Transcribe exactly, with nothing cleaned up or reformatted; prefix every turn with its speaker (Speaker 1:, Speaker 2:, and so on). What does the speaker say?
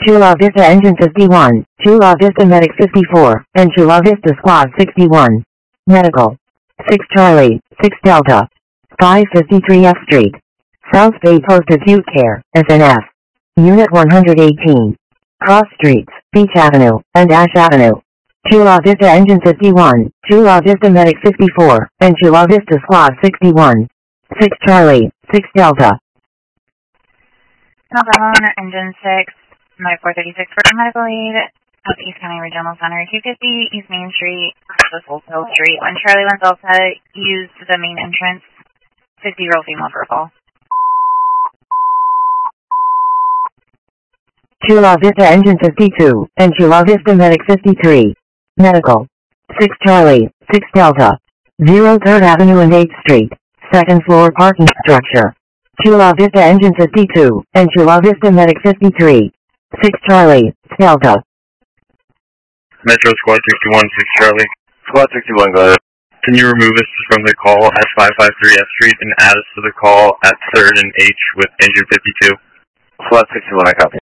Speaker 1: Chula Vista Engine fifty-one, Chula Vista Medic fifty-four, and Chula Vista Squad sixty-one. Medical. six Charlie, six Delta. five fifty-three F Street. South Bay Post Acute Care, S N F. Unit one hundred eighteen. Cross Streets, Beach Avenue, and Ash Avenue. Chula Vista Engine fifty-one, Chula Vista Medic fifty-four, and Chula Vista Squad sixty-one. six Charlie, six Delta.
Speaker 2: Telephone, Engine six, Medic four thirty-six for medical aid, at East County Regional Center, two fifty East Main Street, this Wholesale Street. When Charlie one Delta used the main entrance, fifty-year-old female for a call.
Speaker 1: Chula Vista Engine fifty-two, and Chula Vista Medic fifty-three. Medical. six Charlie, six Delta. zero third Avenue and eighth Street. Second floor parking structure. Chula Vista Engine fifty-two, and Chula Vista Medic fifty-three. six Charlie, Delta.
Speaker 3: Metro Squad sixty-one, six Charlie.
Speaker 4: Squad sixty-one, go ahead.
Speaker 3: Can you remove us from the call at five fifty-three F Street and add us to the call at third and H with Engine fifty-two?
Speaker 4: Squad sixty-one, I copy.